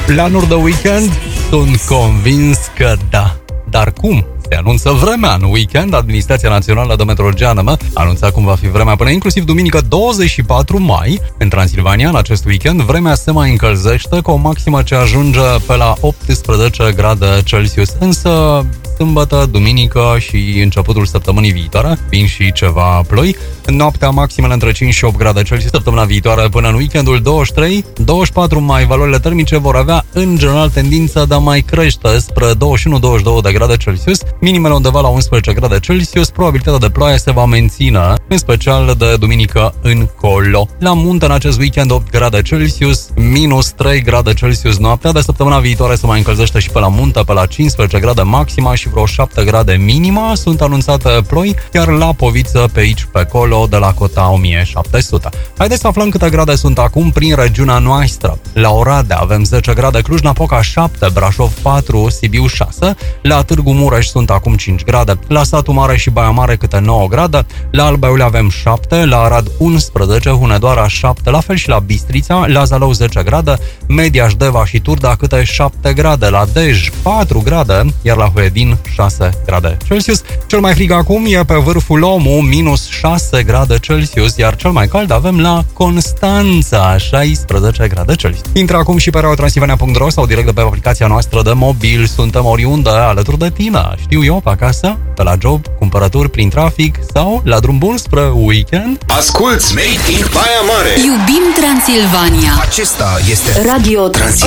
Planuri de weekend? Sunt convins că da. Dar cum? Se anunță vremea în weekend. Administrația Națională de Meteorologie ANM anunța cum va fi vremea până inclusiv duminică 24 mai. În Transilvania, în acest weekend, vremea se mai încălzește cu o maximă ce ajunge pe la 18 grade Celsius. Însă, sâmbătă, duminică și începutul săptămânii viitoare vin și ceva ploi. În noaptea, maximele între 5 și 8 grade Celsius. Săptămâna viitoare până în weekendul 23-24 mai, valorile termice vor avea în general tendința de a mai crește spre 21-22 de grade Celsius. Minimele undeva la 11 grade Celsius, probabilitatea de ploaie se va menține, în special de duminică încolo. La munte în acest weekend 8 grade Celsius, minus 3 grade Celsius noaptea. De săptămâna viitoare se mai încălzește și pe la munte, pe la 15 grade maxima și vreo 7 grade minima. Sunt anunțate ploi, iar la Poviță pe aici, pe acolo, de la cota 1700. Haideți să aflăm câte grade sunt acum prin regiunea noastră. La Oradea avem 10 grade, Cluj-Napoca 7, Brașov 4, Sibiu 6, la Târgu Mureș sunt acum 5 grade, la Satu Mare și Baia Mare câte 9 grade, la Alba Iulia avem 7, la Arad 11, Hunedoara 7, la fel și la Bistrița, la Zalău 10 grade, Mediaș, Deva și Turda câte 7 grade, la Dej 4 grade, iar la Huedin 6 grade Celsius. Cel mai frig acum e pe vârful Lomu, minus 6 grade Celsius, iar cel mai cald avem la Constanța, 16 grade Celsius. Intră acum și pe radiotransilvania.ro sau direct de pe aplicația noastră de mobil. Suntem oriunde alături de tine. Știu eu, pe acasă, pe la job, cumpărături prin trafic sau la drum bun spre weekend. Asculți Made in Baia Mare. Iubim Transilvania. Acesta este Radio Transilvania.